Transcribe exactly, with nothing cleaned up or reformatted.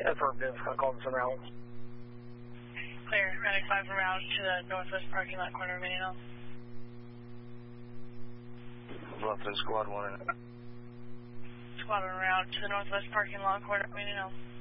Affirmative. I called this en route. Clear. Medic five en route to the northwest parking lot corner remaining on. Bluffton Squad one. Squad en route to the northwest parking lot corner remaining on.